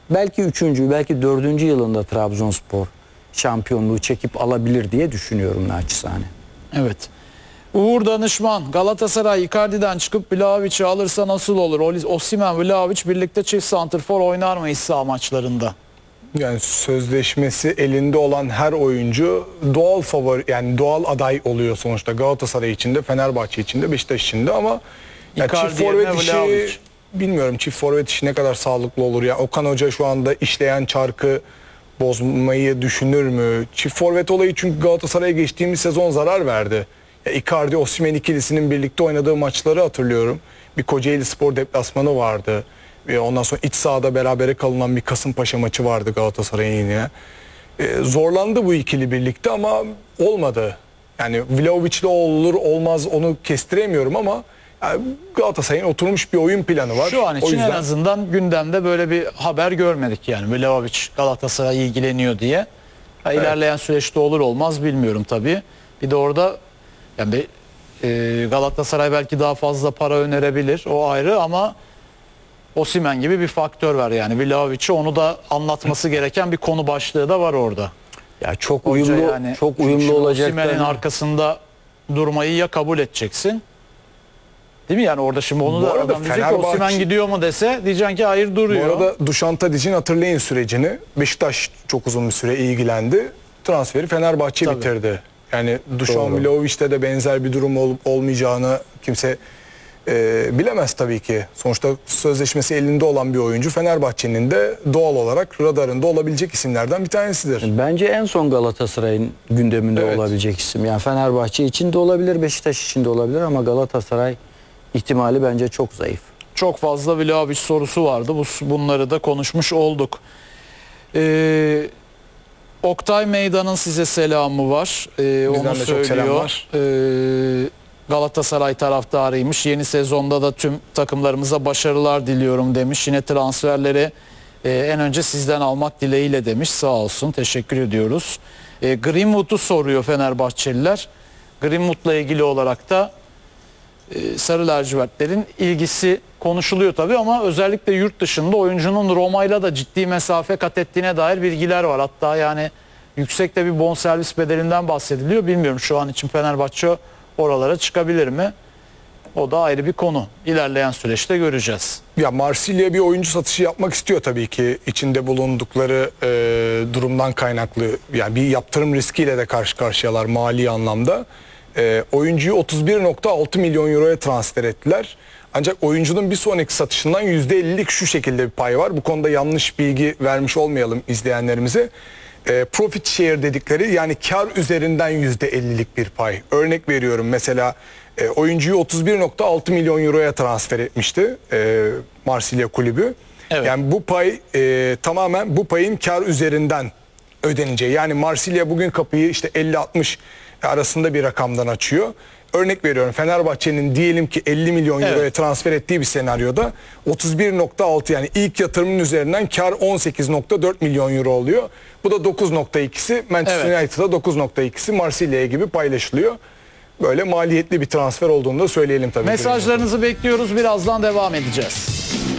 belki 3. belki 4. yılında Trabzonspor şampiyonluğu çekip alabilir diye düşünüyorum naçizane. Evet. Uğur Danışman, Galatasaray Icardi'den çıkıp Vlahovic'i alırsa nasıl olur? Osimhen, Vlahovic birlikte çift santrfor oynar mı iç saha maçlarında? Yani sözleşmesi elinde olan her oyuncu doğal favori, yani doğal aday oluyor sonuçta Galatasaray içinde, Fenerbahçe içinde, Beşiktaş içinde ama yani Icardi çift forvet yerine işi Vlahovic. bilmiyorum, çift forvet işi ne kadar sağlıklı olur ya. Okan Hoca şu anda işleyen çarkı bozmayı düşünür mü? Çift forvet olayı çünkü Galatasaray'a geçtiğimiz sezon zarar verdi. Ya Icardi Osimhen ikilisinin birlikte oynadığı maçları hatırlıyorum. Bir Kocaelispor deplasmanı vardı. Ondan sonra iç sahada berabere kalınan bir Kasımpaşa maçı vardı Galatasaray'ın yine. Zorlandı bu ikili birlikte ama olmadı. Yani Vlahovic'le olur olmaz onu kestiremiyorum ama yani Galatasaray'ın oturmuş bir oyun planı var. Şu an O için yüzden en azından gündemde böyle bir haber görmedik yani Vlahovic Galatasaray ilgileniyor diye. İlerleyen süreçte olur olmaz bilmiyorum tabii. Bir de orada yani Galatasaray belki daha fazla para önerebilir, o ayrı, ama Osimhen gibi bir faktör var yani Vlahovic'i, onu da anlatması gereken bir konu başlığı da var orada. Ya çok Hoca uyumlu, yani, çok çünkü uyumlu olacak. Osimhen'in arkasında durmayı ya kabul edeceksin, değil mi? Yani orada şimdi onu Bu da arada adam diyecek ki Fenerbahçe- Osimhen gidiyor mu dese diyeceksin ki hayır, bu duruyor. arada Dušan Tadić'in hatırlayın sürecini. Beşiktaş çok uzun bir süre ilgilendi. Transferi Fenerbahçe Tabii. bitirdi. Yani Dušan Doğru. Vlahovic'te de benzer bir durum olup olmayacağını kimse bilemez tabii ki. Sonuçta sözleşmesi elinde olan bir oyuncu Fenerbahçe'nin de doğal olarak radarında olabilecek isimlerden bir tanesidir. Bence en son Galatasaray'ın gündeminde Evet. olabilecek isim. Yani Fenerbahçe için de olabilir, Beşiktaş için de olabilir ama Galatasaray ihtimali bence çok zayıf. Çok fazla Vlahovic sorusu vardı. Bunları da konuşmuş olduk. Oktay Meydan'ın size selamı var. Onu de çok selam söylüyor. var. Galatasaray taraftarıymış. Yeni sezonda da tüm takımlarımıza başarılar diliyorum demiş. Yine transferleri en önce sizden almak dileğiyle demiş. Sağ olsun. Teşekkür ediyoruz. Greenwood'u soruyor Fenerbahçeliler. Greenwood'la ilgili olarak da Sarı lacivertlerin ilgisi konuşuluyor tabii ama özellikle yurt dışında oyuncunun Roma'yla da ciddi mesafe kat ettiğine dair bilgiler var. Hatta yani yüksek de bir bonservis bedelinden bahsediliyor. Bilmiyorum şu an için Fenerbahçe oralara çıkabilir mi? O da ayrı bir konu. İlerleyen süreçte göreceğiz. Ya Marsilya bir oyuncu satışı yapmak istiyor tabii ki, içinde bulundukları durumdan kaynaklı, yani bir yaptırım riskiyle de karşı karşıyalar mali anlamda. Oyuncuyu 31,6 milyon euroya transfer ettiler. Ancak oyuncunun bir sonraki satışından %50'lik şu şekilde bir pay var. Bu konuda yanlış bilgi vermiş olmayalım izleyenlerimize. Profit share dedikleri, yani kar üzerinden %50'lik bir pay. Örnek veriyorum, mesela oyuncuyu 31,6 milyon euroya transfer etmişti Marsilya kulübü. Evet. Yani bu pay tamamen bu payın kar üzerinden ödeneceği. Yani Marsilya bugün kapıyı işte 50-60 arasında bir rakamdan açıyor. Örnek veriyorum, Fenerbahçe'nin diyelim ki 50 milyon euroya Evet. transfer ettiği bir senaryoda 31,6, yani ilk yatırımın üzerinden kar 18,4 milyon euro oluyor. Bu da 9,2'si Manchester Evet. United'a, 9,2'si Marsilya'ya gibi paylaşılıyor. Böyle maliyetli bir transfer olduğunu da söyleyelim tabii. Mesajlarınızı bekliyoruz. Birazdan devam edeceğiz.